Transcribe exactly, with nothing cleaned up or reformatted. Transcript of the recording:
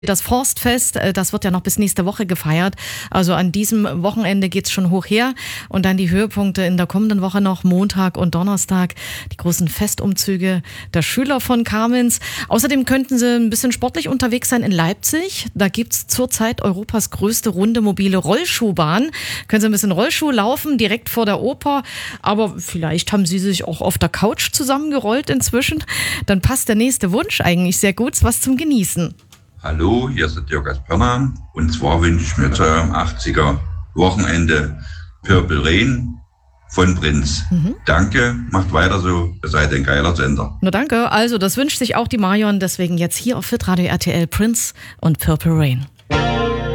Das Forstfest, das wird ja noch bis nächste Woche gefeiert. Also an diesem Wochenende geht's schon hoch her. Und dann die Höhepunkte in der kommenden Woche noch, Montag und Donnerstag, die großen Festumzüge der Schüler von Kamenz. Außerdem könnten sie ein bisschen sportlich unterwegs sein in Leipzig. Da gibt's zurzeit Europas größte runde mobile Rollschuhbahn. Können sie ein bisschen Rollschuh laufen, direkt vor der Oper. Aber vielleicht haben sie sich auch auf der Couch zusammengerollt inzwischen. Dann passt der nächste Wunsch eigentlich sehr gut, was zum Genießen. Hallo, hier ist der Dirk aus Pirna und zwar wünsche ich mir zu eurem achtziger Wochenende Purple Rain von Prinz. Mhm. Danke, macht weiter so, ihr seid ein geiler Sender. Na danke, also das wünscht sich auch die Marion, deswegen jetzt hier auf Hitradio R T L Prince und Purple Rain.